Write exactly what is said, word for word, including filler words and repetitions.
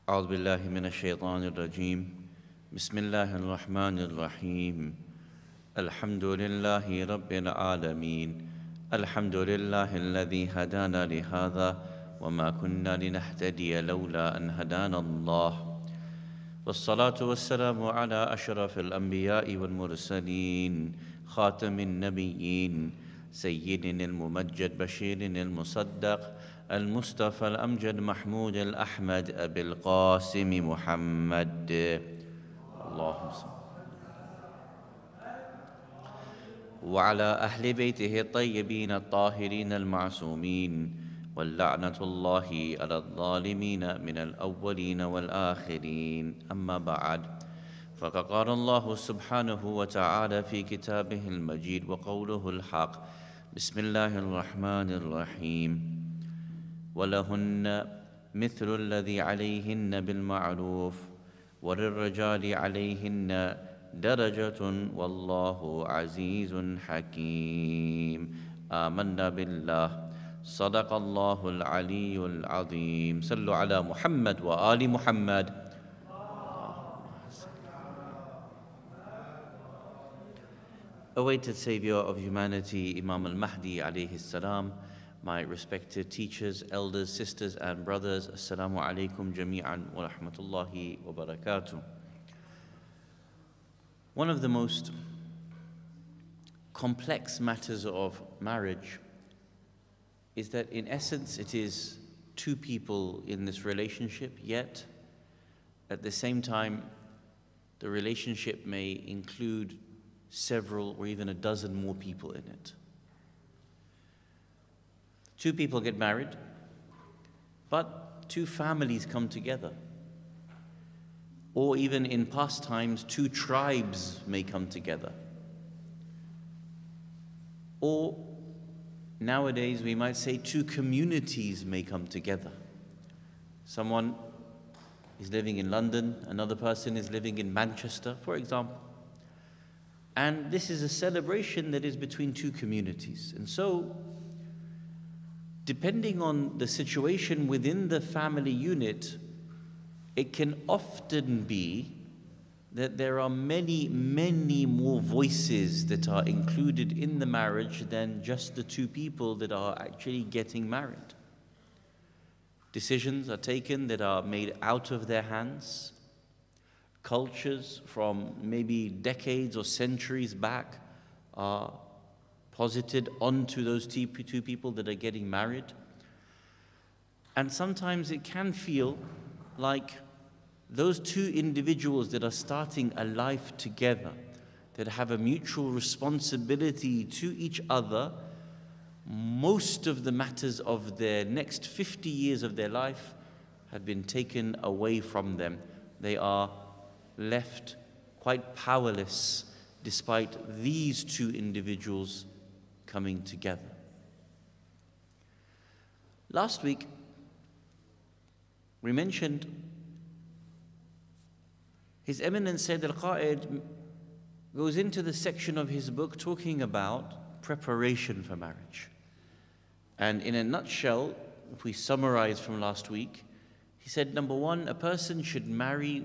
أعوذ بالله من الشيطان الرجيم بسم الله الرحمن الرحيم الحمد لله رب العالمين الحمد لله الذي هدانا لهذا وما كنا لنهتدي لولا أن هدانا الله والصلاة والسلام على أشرف الأنبياء والمرسلين خاتم النبيين سيدنا الممجد بشير المصدق المصطفى الأمجد محمود الأحمد أبي القاسم محمد اللهم صل وعلى أهل بيته الطيبين الطاهرين المعصومين واللعنة الله على الظالمين من الأولين والآخرين أما بعد فقد قال الله سبحانه وتعالى في كتابه المجيد وقوله الحق بسم الله الرحمن الرحيم ولهن مثل الذي عليهن بالمعروف وللرجال عليهن درجة والله عزيز حكيم آمنا بالله صدق الله العلي العظيم صلوا على محمد وآل محمد. Awaited Savior of humanity, Imam al-Mahdi alayhi salam, my respected teachers, elders, sisters and brothers, Assalamu alaikum jami'an wa rahmatullahi wa barakatuh. One of the most complex matters of marriage is that in essence it is two people in this relationship, yet at the same time the relationship may include several or even a dozen more people in it. Two people get married, but two families come together. Or even in past times, two tribes may come together. Or nowadays we might say two communities may come together. Someone is living in London, another person is living in Manchester, for example. And this is a celebration that is between two communities. And so, depending on the situation within the family unit, it can often be that there are many, many more voices that are included in the marriage than just the two people that are actually getting married. Decisions are taken that are made out of their hands. Cultures from maybe decades or centuries back are posited onto those two people that are getting married. And sometimes it can feel like those two individuals that are starting a life together, that have a mutual responsibility to each other, most of the matters of their next fifty years of their life have been taken away from them. They are left quite powerless despite these two individuals coming together. Last week, we mentioned His Eminence Sayyid al-Qaid goes into the section of his book talking about preparation for marriage. And in a nutshell, if we summarize from last week, he said, number one, a person should marry